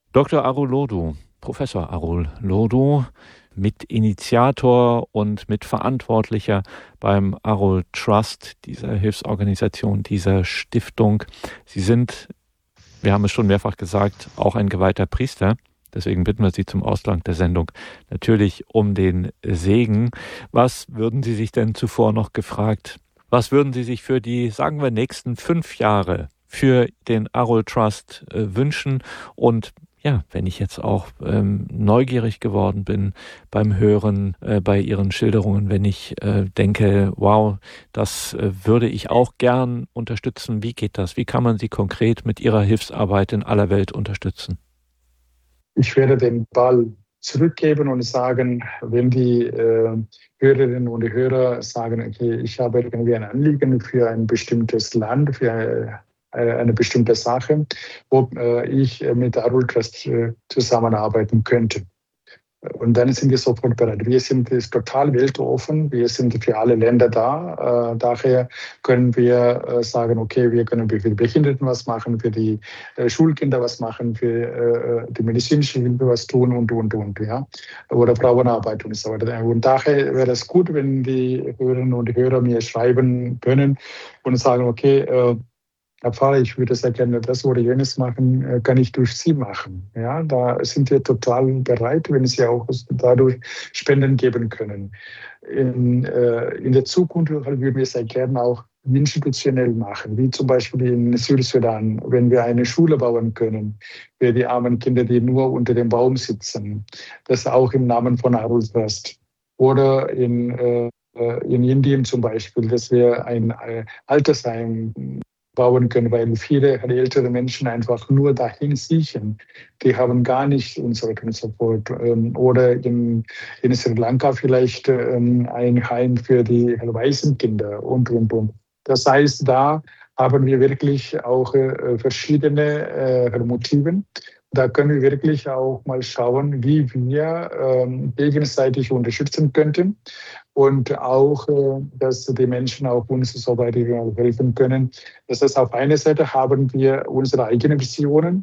Dr. Arul Lodu, Professor Arul Lodu, Mitinitiator und Mitverantwortlicher beim Arul Trust, dieser Hilfsorganisation, dieser Stiftung. Sie sind, wir haben es schon mehrfach gesagt, auch ein geweihter Priester. Deswegen bitten wir Sie zum Ausklang der Sendung natürlich um den Segen. Was würden Sie sich denn zuvor noch gefragt? Was würden Sie sich für die, sagen wir, nächsten 5 Jahre für den Arul Trust wünschen? Und ja, wenn ich jetzt auch neugierig geworden bin beim Hören, bei Ihren Schilderungen, wenn ich denke, wow, das würde ich auch gern unterstützen. Wie geht das? Wie kann man Sie konkret mit Ihrer Hilfsarbeit in aller Welt unterstützen? Ich werde den Ball zurückgeben und sagen, wenn die Hörerinnen und Hörer sagen, okay, ich habe irgendwie ein Anliegen für ein bestimmtes Land, für eine bestimmte Sache, wo ich mit Arul Trust zusammenarbeiten könnte. Und dann sind wir sofort bereit. Wir sind total weltoffen. Wir sind für alle Länder da. Daher können wir sagen, okay, wir können für die Behinderten was machen, für die Schulkinder was machen, für die medizinische Hilfe was tun und. Ja? Oder Frauenarbeit und so weiter. Und daher wäre es gut, wenn die Hörerinnen und Hörer mir schreiben können und sagen, okay, Herr Pfarrer, ich würde sehr gerne das oder jenes machen, kann ich durch Sie machen. Ja, da sind wir total bereit, wenn Sie auch dadurch Spenden geben können. In der Zukunft würden wir sehr gerne auch institutionell machen, wie zum Beispiel in Südsudan, wenn wir eine Schule bauen können für die armen Kinder, die nur unter dem Baum sitzen. Das auch im Namen von Arul Trust. Oder in Indien zum Beispiel, dass wir ein Altersheim bauen können, weil viele ältere Menschen einfach nur dahin siechen. Die haben gar nicht und so weiter und so fort. Oder in Sri Lanka vielleicht ein Heim für die Waisenkinder und. Das heißt, da haben wir wirklich auch verschiedene Motive. Da können wir wirklich auch mal schauen, wie wir gegenseitig unterstützen könnten und auch, dass die Menschen auch uns so weit helfen können. Das heißt, auf einer Seite haben wir unsere eigenen Visionen,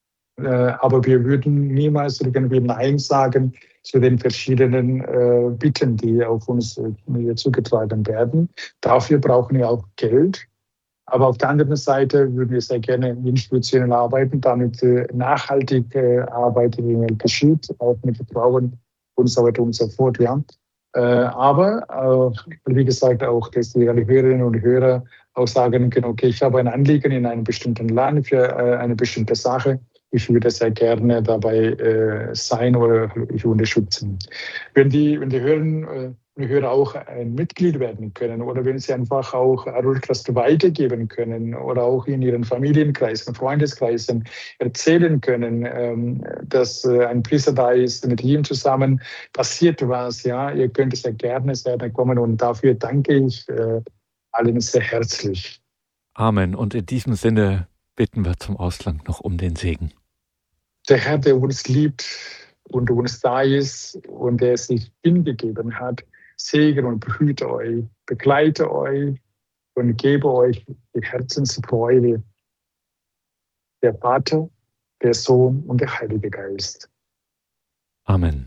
aber wir würden niemals irgendwie Nein sagen zu den verschiedenen Bitten, die auf uns zugetragen werden. Dafür brauchen wir auch Geld. Aber auf der anderen Seite würden wir sehr gerne institutionell arbeiten, damit nachhaltig Arbeit geschieht, auch mit Frauen und so weiter und so fort. Ja. Aber wie gesagt, auch, dass die Hörerinnen und Hörer auch sagen können, okay, ich habe ein Anliegen in einem bestimmten Land für eine bestimmte Sache. Ich würde sehr gerne dabei sein oder ich unterstützen. Wenn die Hörer auch ein Mitglied werden können oder wenn sie einfach auch Arul Trust weitergeben können oder auch in ihren Familienkreisen, Freundeskreisen erzählen können, dass ein Priester da ist, mit ihm zusammen passiert was, ja, ihr könnt sehr gerne kommen und dafür danke ich allen sehr herzlich. Amen. Und in diesem Sinne bitten wir zum Ausklang noch um den Segen. Der Herr, der uns liebt und uns da ist und der sich hingegeben hat, segne und behüte euch, begleite euch und gebe euch die Herzensfreude. Der Vater, der Sohn und der Heilige Geist. Amen.